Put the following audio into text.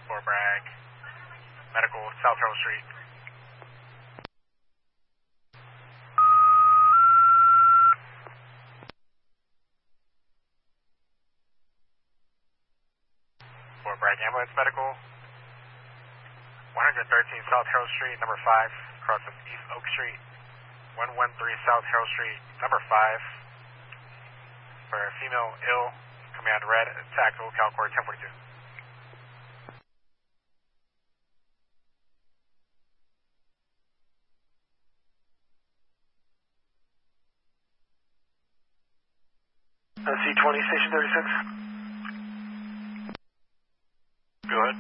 Fort Bragg, medical, South Harold Street. Fort Bragg ambulance medical, 113 South Harold Street, number 5, crossing East Oak Street, 113 South Harold Street, number 5, for a female ill, command red, tactical, Calcor 1042. C20, station 36. Go ahead.